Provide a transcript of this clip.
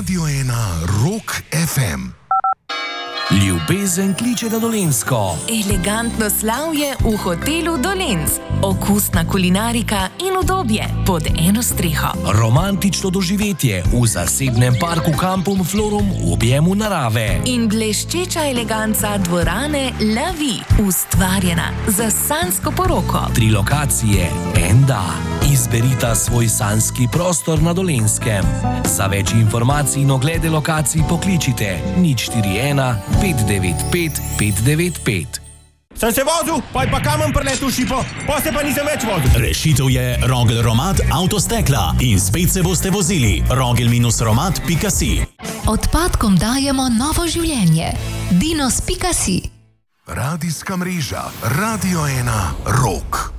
Radio 1 Rock FM. Ljubezen kliče na Dolenjsko. Elegantno slavje v hotelu Dolenc. Okusna kulinarika in udobje pod eno streho. Romantično doživetje v zasebnem parku Kampum Florum v objemu narave. In bleščeča eleganca dvorane La Vie, ustvarjena za sanjsko poroko. 3 lokacije, en da. Izberita svoj sanjski prostor na Dolenskem. Za več informacij in oglede lokacij pokličite 041 595 595. Sem se vozil, pa kamen preletel šipo, pa se pa nisem več vozil. Rešitev je Rogel-Romat Avtostekla in spet se boste vozili. Rogel-Romat.si. Odpadkom dajemo novo življenje. Dinos.si. Radijska mreža Radio 1 Rock.